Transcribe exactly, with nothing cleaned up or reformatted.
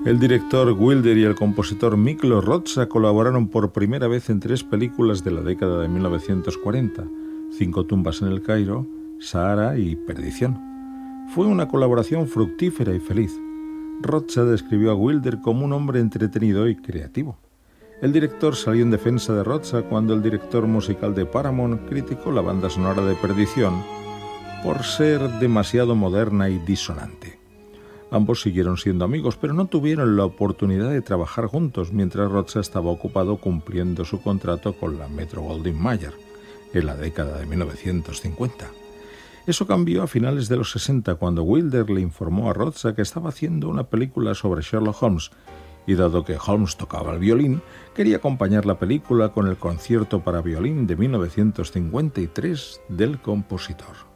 El director Wilder y el compositor Miklos Rozsa colaboraron por primera vez en tres películas de la década de mil novecientos cuarenta, Cinco tumbas en el Cairo, Sahara y Perdición. Fue una colaboración fructífera y feliz. Rozsa describió a Wilder como un hombre entretenido y creativo. El director salió en defensa de Rozsa cuando el director musical de Paramount criticó la banda sonora de Perdición por ser demasiado moderna y disonante. Ambos siguieron siendo amigos, pero no tuvieron la oportunidad de trabajar juntos mientras Rozsa estaba ocupado cumpliendo su contrato con la Metro-Goldwyn-Mayer en la década de mil novecientos cincuenta. Eso cambió a finales de los sesenta, cuando Wilder le informó a Rozsa que estaba haciendo una película sobre Sherlock Holmes, y dado que Holmes tocaba el violín, quería acompañar la película con el concierto para violín de mil novecientos cincuenta y tres del compositor.